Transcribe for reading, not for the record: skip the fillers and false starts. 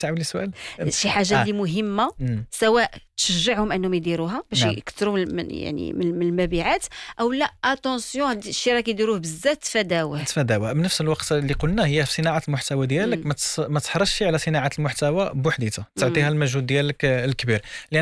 تعاود لي السؤال. شي حاجه اللي مهمه سواء تشجعهم انهم يديروها باش يكثروا يعني من المبيعات او لا اتونسيون هاد الشيء راه كيديروه بزاف تفاداوه. بنفس الوقت اللي قلنا هي في صناعه المحتوى ديالك ما تحرصش على صناعه المحتوى بوحديتها تعطيها المجهود ديالك الكبير، لان